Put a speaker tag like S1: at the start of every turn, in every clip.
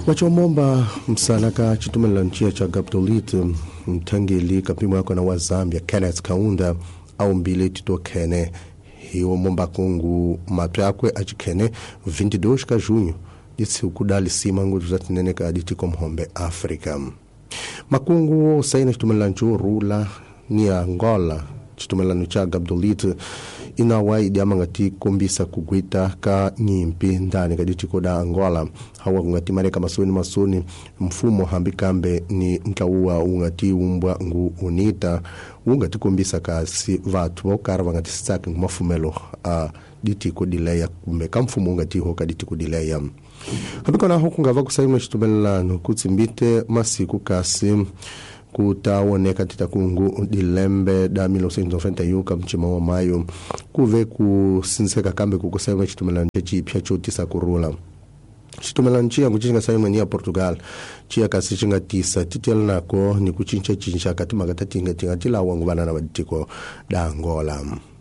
S1: Wachomomba msanaka chitumela nchia cha Gabdolit mtangili kapimo yako na wa Zambia Kenneth Kaunda au mbili tito kene hiyo momba kungu mapyakwe achikene 22 ka junho disi ukudali simangu tuzatinene ka aditi komhombe Afrika makungu saina chitumela nchu rula ni Angola chitumela ncha Gabdolit inawai diamangati kumbisa kugwita ka nyimpi ndani kaditi koda Angola hawa ngati mareka masoni mfumo hambikambe ni nkauwa ungati umbwa ngu unita ungati kumbisa kasi vatu wakarwa ngati sitaki ngumafumelo diti kodileya kumbe kamfumo ungati hoka diti kodileya habikona hoku ngava kusayimwe chitumela kutsimbite masiku kasi kutaoneka titakungu dilembe da 1991 kamchima wa mayo kuve kusinseka kambe kukusema chitumela nchi pia chotisa kurula chitumela nchi yangu chinga sayimwe ni ya Portugal chia kasi chinga tisa titel nako ni kuchincha katima katatinga tila wangu bana na baditiko da Angola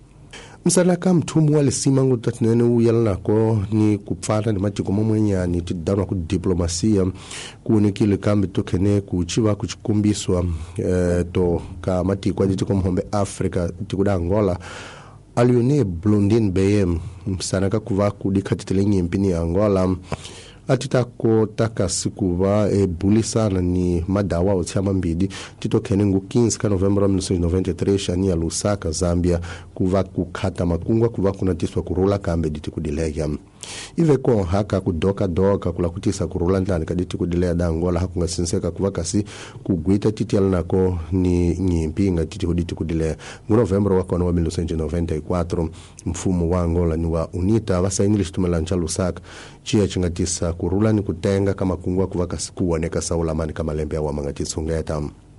S1: msalaka mtumu wale simangu tatinene uyala nako ni kupfata ni matiko momwenya ni tidarwa ku diplomasia kunikile kambi tokene kuchiwa kuchikumbiswa to ka matiko aditiko mhombe Afrika tikuda Angola alione Blondin BM msanaka kuva kudikatitele nyempini Angola atitako taka sikuva bulisana ni madawa otsama mbidi titokene ngu 15 ka November 1993 shani ya Lusaka Zambia kuva kukata makungwa kuva kunatiswa kurula kambe diti kudileya iveko haka kudoka kula kutisa kurula ndani kaditi kudileya da Angola hakunga sinseka kuva kasi kugwita titi nako ni nyimpi nga titi kuditi kudileya mu November wako wa 1994 mfumo wa Angola ni wa UNITA wasainili chitumela ncha Lusaka chia chingatisa kurula ni kutenga kama kungwa kuva kasi kuoneka saulamani kama lembe wa mangatisa ungeta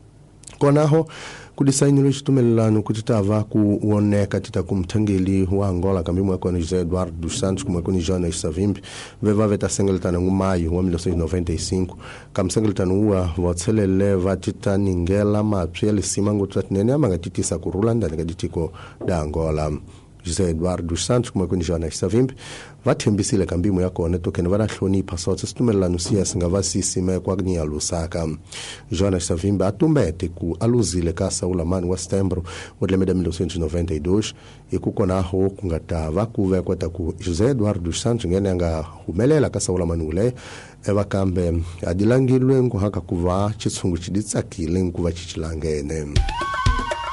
S1: konaho kudisainilo chitumela kutitava kuoneka titakumtangeli wa Angola kamimwe kwa José Eduardo dos Santos kumwe kwa Jonas Savimbi veva veta sengeltana ngumayo wa 1995 kamsengeltana uwa watselele vatita ningela mapyele simangu tutatnene amangatitisa kurula ndani kaditiko da Angola José Eduardo dos Santos kumwe kwa Jonas Savimbi vathembisile kambimo yako netokene varahlonipa sote situmela nusia singavasisi kwa gni ya Lusaka Jonas Savimbi atumbete ku aluzile ka saulamani wa Setembro wadlemeda 1992 ikukona ho kungatava kuve kwata ku José Eduardo dos Santos ngene anga humelela ka saulamani ule evakambe adilangilwe ngo haka kuva chitsungu chiditsakile nguva chichilangene